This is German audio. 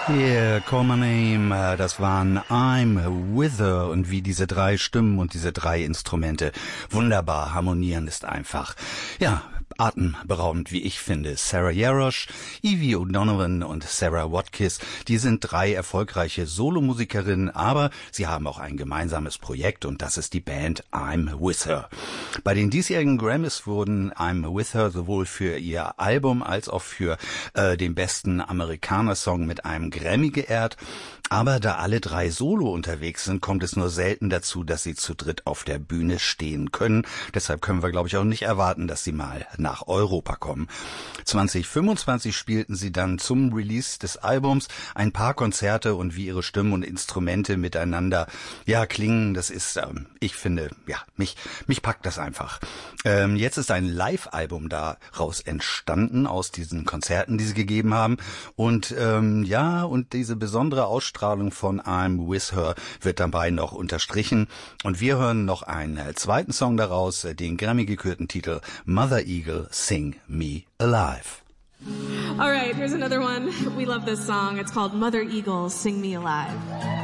Yeah, Call My Name, das waren I'm With Her und wie diese drei Stimmen und diese drei Instrumente wunderbar harmonieren, ist einfach, ja, atemberaubend, wie ich finde. Sarah Jarosz, Evie O'Donovan und Sarah Watkins, die sind drei erfolgreiche Solomusikerinnen, aber sie haben auch ein gemeinsames Projekt und das ist die Band I'm With Her. Bei den diesjährigen Grammys wurden I'm With Her sowohl für ihr Album als auch für den besten Amerikaner-Song mit einem Grammy geehrt. Aber da alle drei solo unterwegs sind, kommt es nur selten dazu, dass sie zu dritt auf der Bühne stehen können. Deshalb können wir, glaube ich, auch nicht erwarten, dass sie mal nach Europa kommen. 2025 spielten sie dann zum Release des Albums ein paar Konzerte und wie ihre Stimmen und Instrumente miteinander, ja, klingen, das ist, ich finde, ja, mich packt das einfach. Jetzt ist ein Live-Album daraus entstanden, aus diesen Konzerten, die sie gegeben haben. Und ja, und diese besondere Ausstrahlung von I'm With Her wird dabei noch unterstrichen. Und wir hören noch einen zweiten Song daraus, den Grammy-gekürten Titel Mother Eagle, Sing Me Alive. All right, here's another one. We love this song. It's called Mother Eagle, Sing Me Alive.